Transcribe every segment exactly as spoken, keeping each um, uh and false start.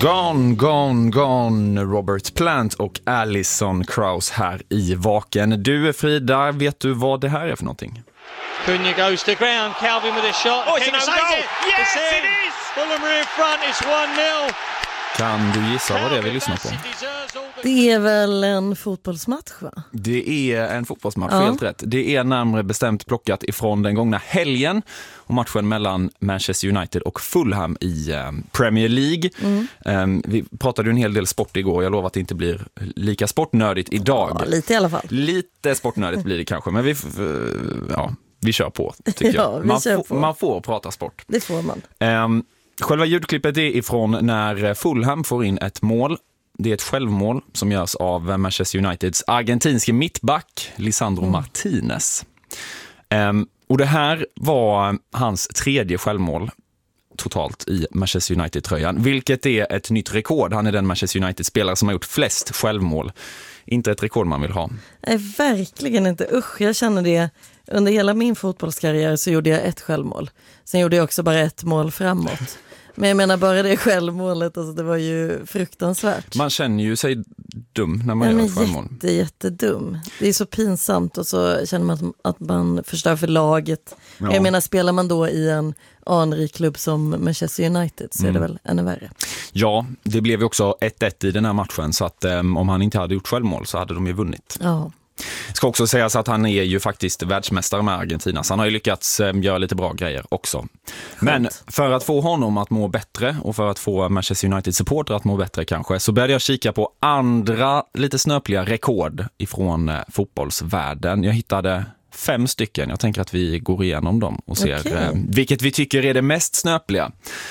Gone, gone, gone, Robert Plant och Alison Krauss här i Vaken. Du, Frida, vet du vad det här är för någonting? Cunha goes to ground, Calvin with a shot. Oh, it's an own goal! Yes, It's in. it is! Fulham are in front, it's one nil. Kan du gissa vad det är vi lyssnar på? Det är väl en fotbollsmatch, va? Det är en fotbollsmatch, Ja. helt rätt. Det är närmare bestämt plockat ifrån den gångna helgen och matchen mellan Manchester United och Fulham i eh, Premier League. Mm. Um, vi pratade ju en hel del sport igår. Jag lovar att det inte blir lika sportnördigt idag. Ja, lite i alla fall. Lite sportnördigt blir det kanske, men vi, f- ja, vi kör på, tycker Ja, jag. vi Man, kör får, på. man får prata sport. Det får man. Um, själva ljudklippet är ifrån när Fulham får in ett mål. Det är ett självmål som görs av Manchester Uniteds argentinske mittback Lisandro mm. Martinez. Um, och det här var hans tredje självmål totalt i Manchester United-tröjan, vilket är ett nytt rekord. Han är den Manchester United-spelare som har gjort flest självmål. Inte ett rekord man vill ha. Nej, verkligen inte. Usch, jag känner det. Under hela min fotbollskarriär så gjorde jag ett självmål. Sen gjorde jag också bara ett mål framåt. Men jag menar bara det självmålet, alltså det var ju fruktansvärt. Man känner ju sig dum när man ja, gör ett självmål. Jätte, jättedum. Det är så pinsamt och så känner man att man förstör för laget. Ja. Jag menar, spelar man då i en anrik klubb som Manchester United så mm. är det väl ännu värre. Ja, det blev ju också ett ett i den här matchen, så att um, om han inte hade gjort självmål så hade de ju vunnit. Ja. Ska också sägas att han är ju faktiskt världsmästare med Argentina, så han har ju lyckats um, göra lite bra grejer också. Skönt. Men för att få honom att må bättre och för att få Manchester United-supporter att må bättre kanske, så började jag kika på andra lite snöpliga rekord ifrån uh, fotbollsvärlden. Jag hittade fem stycken. Jag tänker att vi går igenom dem och ser okay. uh, vilket vi tycker är det mest snöpliga.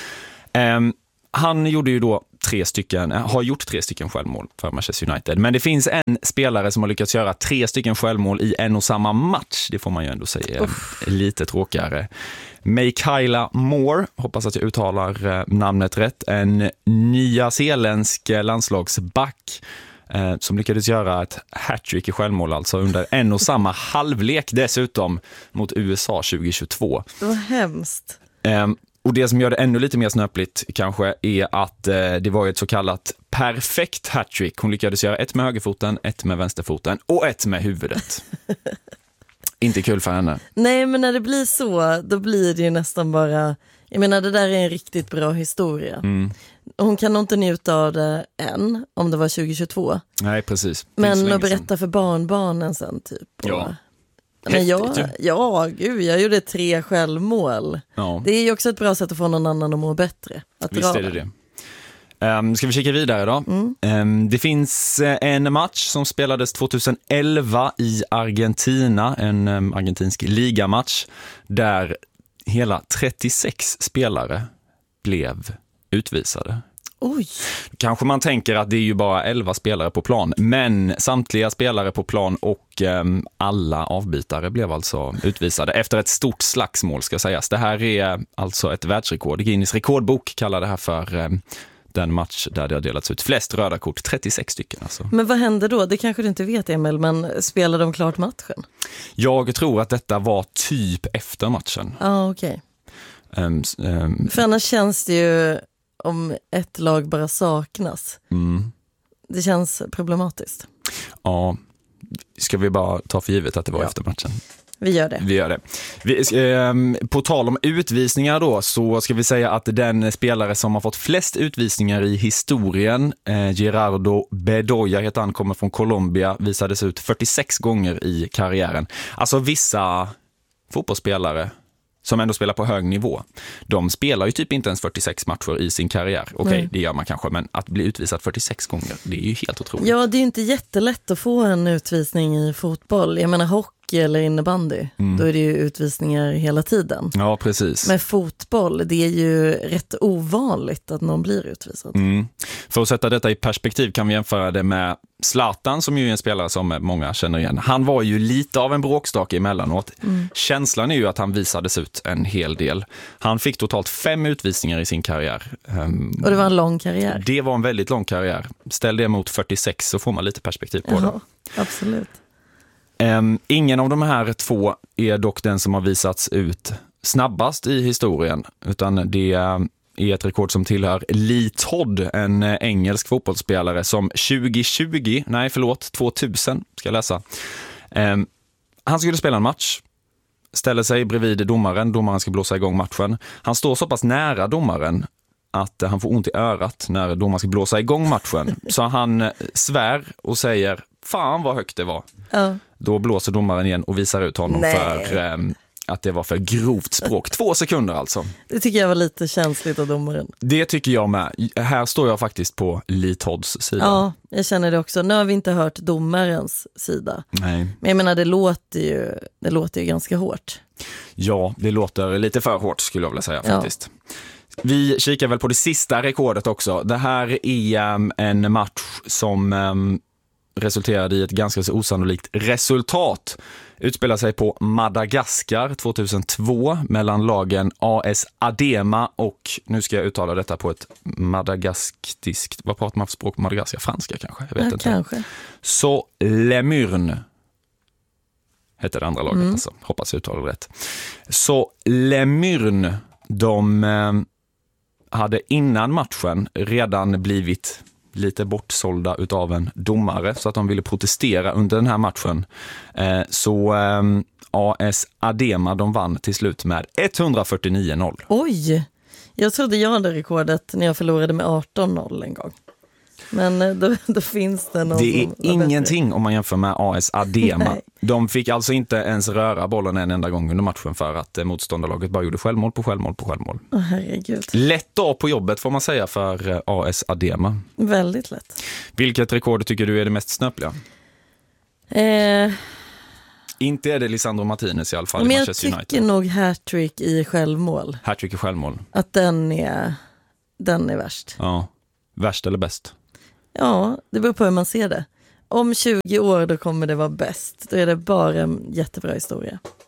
Um, Han gjorde ju då tre stycken, har gjort tre stycken självmål för Manchester United. Men det finns en spelare som har lyckats göra tre stycken självmål i en och samma match. Det får man ju ändå säga Uff. lite tråkigare. Mikaela Moore, hoppas att jag uttalar namnet rätt. En nyzeeländsk landslagsback eh, som lyckades göra ett hattrick i självmål, alltså under en och samma halvlek dessutom mot U S A tjugohundratjugotvå. Det var hemskt. Eh, Och det som gör det ännu lite mer snöpligt kanske är att eh, det var ett så kallat perfekt hattrick. Hon lyckades göra ett med högerfoten, ett med vänsterfoten och ett med huvudet. Inte kul för henne. Nej, men när det blir så, då blir det ju nästan bara... Jag menar, det där är en riktigt bra historia. Mm. Hon kan nog inte njuta av det än, om det var tjugohundratjugotvå. Nej, precis. Men att berätta sen för barnbarnen sen, typ. Och... Ja. Men jag, ja, gud, jag gjorde tre självmål. Ja. Det är ju också ett bra sätt att få någon annan att må bättre. Att Visst är det det. Um, ska vi kika vidare då? Mm. Um, det finns en match som spelades tjugoelva i Argentina, en um, argentinsk ligamatch, där hela trettiosex spelare blev utvisade. Oj. Kanske man tänker att det är ju bara elva spelare på plan, men samtliga spelare på plan och um, alla avbytare blev alltså utvisade efter ett stort slagsmål, ska sägas. Det här är alltså ett världsrekord. Guinness rekordbok kallar det här för um, den match där det har delats ut flest röda kort, trettiosex stycken alltså. Men vad hände då? Det kanske du inte vet, Emil, men spelade de klart matchen? Jag tror att detta var typ efter matchen. Ja, ah, okej. Okay. Um, um, för annars känns det ju om ett lag bara saknas. Mm. Det känns problematiskt. Ja, ska vi bara ta för givet att det var ja. efter matchen? Vi gör det. Vi gör det. Vi, eh, på tal om utvisningar då, så ska vi säga att den spelare som har fått flest utvisningar i historien, eh, Gerardo Bedoya heter han, kommer från Colombia, visades ut fyrtiosex gånger i karriären. Alltså vissa fotbollsspelare som ändå spelar på hög nivå, de spelar ju typ inte ens fyrtiosex matcher i sin karriär. Okej, okay, det gör man kanske, men att bli utvisad fyrtiosex gånger, det är ju helt otroligt. Ja, det är ju inte jättelätt att få en utvisning i fotboll. Jag menar hockey eller innebandy, mm. då är det ju utvisningar hela tiden. Ja, precis. Men fotboll, det är ju rätt ovanligt att någon blir utvisad. Mm. För att sätta detta i perspektiv kan vi jämföra det med Zlatan, som ju är en spelare som många känner igen. Han var ju lite av en bråkstake emellanåt. Mm. Känslan är ju att han visades ut en hel del. Han fick totalt fem utvisningar i sin karriär. Um, Och det var en lång karriär. Det var en väldigt lång karriär. Ställ det mot fyrtiosex så får man lite perspektiv på Jaha, det. Absolut. Um, ingen av de här två är dock den som har visats ut snabbast i historien, utan det är ett rekord som tillhör Lee Todd, en engelsk fotbollsspelare som tjugo tjugo, nej förlåt, tvåtusen ska jag läsa. Eh, han skulle spela en match, ställer sig bredvid domaren, domaren ska blåsa igång matchen. Han står så pass nära domaren att han får ont i örat när domaren ska blåsa igång matchen. Så han svär och säger, fan vad högt det var. Ja. Då blåser domaren igen och visar ut honom Nej. för eh, att det var för grovt språk. Två sekunder alltså. Det tycker jag var lite känsligt av domaren. Det tycker jag med. Här står jag faktiskt på Lee Todds sida. Ja, jag känner det också. Nu har vi inte hört domarens sida. Nej. Men jag menar, det låter ju, det låter ju ganska hårt. Ja, det låter lite för hårt skulle jag vilja säga Ja. faktiskt. Vi kikar väl på det sista rekordet också. Det här är um, en match som um, resulterade i ett ganska så osannolikt resultat. Utspelar sig på Madagaskar tjugohundratvå mellan lagen A S Adema och, nu ska jag uttala detta på ett madagaskiskt, vad pratar man för språk på Madagaskar? Franska kanske? Jag vet Ja, inte. kanske. Så Lemurn hette det andra laget, Mm. alltså. Hoppas jag uttalar det rätt. Så Lemurn, de eh, hade innan matchen redan blivit lite bortsålda utav en domare så att de ville protestera under den här matchen. Eh, så eh, A S Adema, de vann till slut med etthundrafyrtionio noll. Oj, jag trodde jag hade rekordet när jag förlorade med arton noll en gång. Men eh, då, då finns det någon Det är som var ingenting bättre. om man jämför med A S Adema. Nej. De fick alltså inte ens röra bollen en enda gång under matchen för att eh, motståndarlaget bara gjorde självmål på självmål på självmål. Åh, herregud. Lätt dag på jobbet får man säga för eh, A S Adema. Väldigt lätt. Vilket rekord tycker du är det mest snöpliga? Eh, Inte är det Lisandro Martinez i alla fall i men jag Manchester tycker United. nog hattrick i självmål. Hattrick i självmål. Att den är, den är värst. Ja. Värst eller bäst? Ja, det beror på hur man ser det. Om tjugo år då kommer det vara bäst. Då är det bara en jättebra historia.